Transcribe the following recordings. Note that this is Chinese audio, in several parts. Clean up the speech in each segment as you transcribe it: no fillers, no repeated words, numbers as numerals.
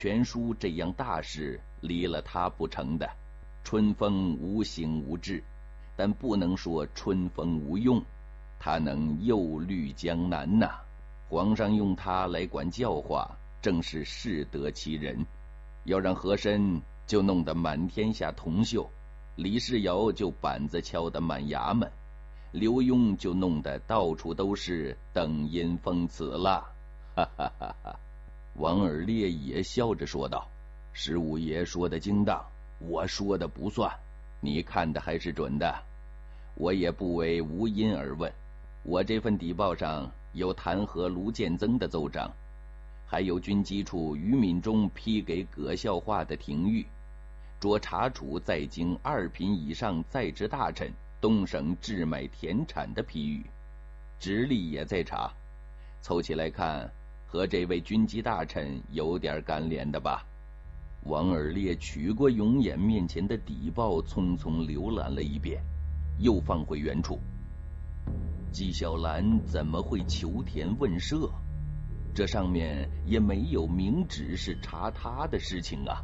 全书这样大事，离了他不成的。春风无形无质，但不能说春风无用，他能诱虑江南呐。皇上用他来管教化，正是适得其人。要让和珅就弄得满天下铜锈，李世尧就板子敲得满衙门，刘墉就弄得到处都是等阴风词了。哈哈哈哈！王尔烈也笑着说道：“十五爷说的精当，我说的不算，你看的还是准的。我也不为无因而问，我这份底报上有弹劾卢建增的奏章，还有军机处于敏中批给葛孝化的廷谕，着查处在京2品以上在职大臣东省置买田产的批语，直隶也在查。凑起来看，和这位军机大臣有点干连的吧？”王尔烈取过永琰面前的底报，匆匆浏览了一遍，又放回原处。纪晓岚怎么会求田问舍？这上面也没有明指是查他的事情啊。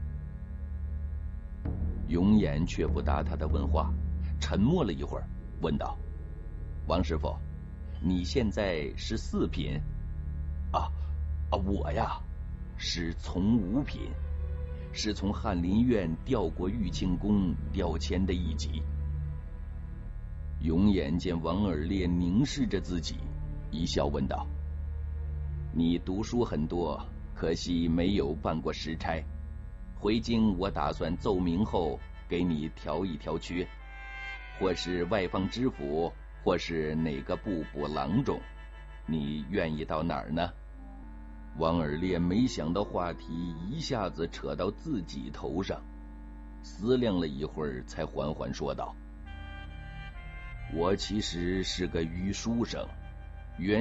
永琰却不答他的问话，沉默了一会儿，问道：“王师傅，你现在是4品？”我呀，是从5品，是从翰林院调过玉庆宫调迁的1级。永琰见王尔烈凝视着自己，一笑问道：“你读书很多，可惜没有办过实差。回京我打算奏明后给你调一调缺，或是外放知府，或是哪个部补郎中，你愿意到哪儿呢？”王尔烈没想到话题一下子扯到自己头上，思量了一会儿，才缓缓说道：“我其实是个愚书生，原